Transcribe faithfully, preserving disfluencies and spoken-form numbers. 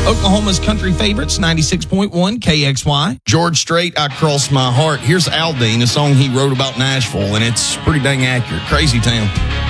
Oklahoma's country favorites, ninety-six point one K X Y. George Strait, I Crossed My Heart. Here's Aldean, a song he wrote about Nashville, and it's pretty dang accurate. Crazy Town.